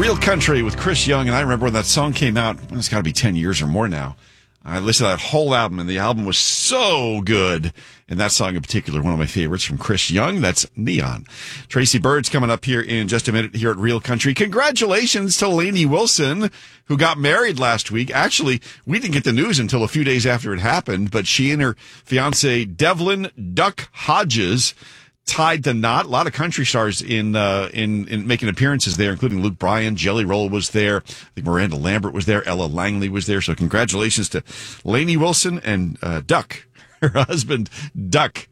Real Country with Chris Young, and I remember when that song came out, it's got to be 10 years or more now. I listened to that whole album, and the album was so good. And that song in particular, one of my favorites from Chris Young, that's Neon. Tracy Bird's coming up here in just a minute here at Real Country. Congratulations to Lainey Wilson, who got married last week. Actually, we didn't get the news until a few days after it happened, but she and her fiance, Devlin Duck Hodges, tied the knot. A lot of country stars in making appearances there, including Luke Bryan. Jelly Roll was there. I think Miranda Lambert was there. Ella Langley was there. So congratulations to Lainey Wilson and Duck, her husband, Duck.